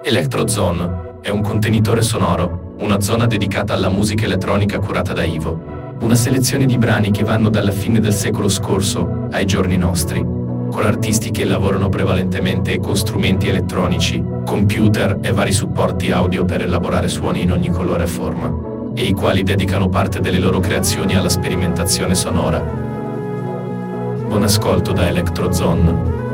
Electrozone è un contenitore sonoro, una zona dedicata alla musica elettronica curata da Ivo. Una selezione di brani che vanno dalla fine del secolo scorso ai giorni nostri, con artisti che lavorano prevalentemente con strumenti elettronici, computer e vari supporti audio per elaborare suoni in ogni colore e forma, e i quali dedicano parte delle loro creazioni alla sperimentazione sonora. Buon ascolto da Electrozone.